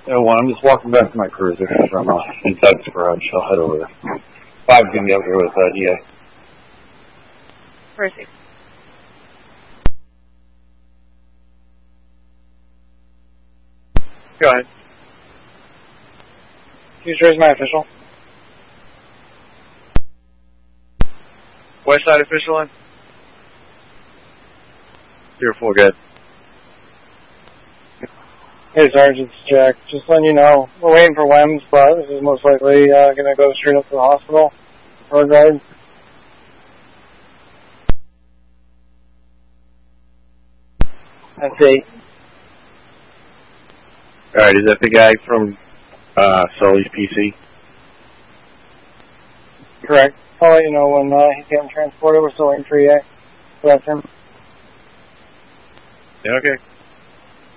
Yeah, well, I'm just walking back to my cruiser from inside the garage. I'll head over there. 5's going to be up here with EA. Where is he? Go ahead. Houston, my official. West side official in. 04, good. Hey, Sergeant, it's Jack. Just letting you know, we're waiting for WEMS, but this is most likely going to go straight up to the hospital. Road ride. That's 8. Alright, is that the guy from Sully's PC? Correct. I'll let you know when he's getting transported. We're still waiting for EA. So that's him. Yeah, okay.